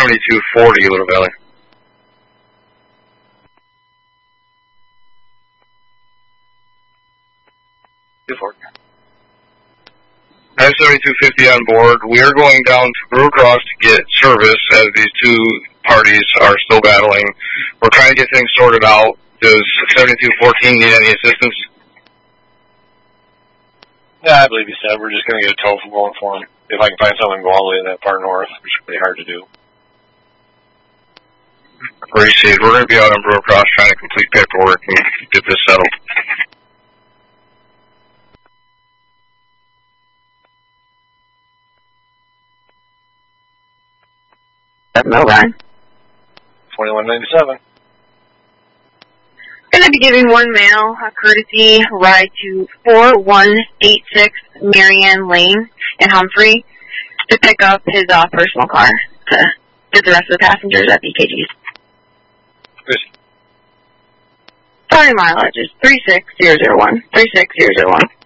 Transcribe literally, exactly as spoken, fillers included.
seventy-two forty, Little Valley. I have seventy-two fifty on board. We are going down to Brewer Cross to get service as these two parties are still battling. We're trying to get things sorted out. Does seventy-two fourteen need any assistance? Yeah, I believe you said we're just going to get a tow for going for him. If I can find someone to go all the way that far north, which is pretty hard to do. Received. We're going to be out on Brewer Cross trying to complete paperwork and get this settled. No line. twenty-one ninety-seven. Going to be giving one male a courtesy ride to four one eight six Marianne Lane in Humphrey to pick up his uh, personal car to get the rest of the passengers at B K G's. Sorry, mileage is three six zero zero one. three six zero zero one.